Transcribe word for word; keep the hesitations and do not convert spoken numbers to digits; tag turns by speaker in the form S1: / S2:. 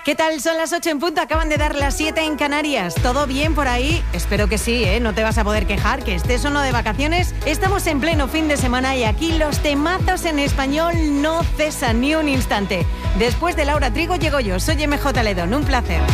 S1: ¿Qué tal? Son las ocho en punto, acaban de dar las siete en Canarias. ¿Todo bien por ahí? Espero que sí, ¿eh? No te vas a poder quejar, que estés o no de vacaciones. Estamos en pleno fin de semana y aquí los temazos en español no cesan ni un instante. Después de Laura Trigo llego yo, soy M J Ledón, un placer.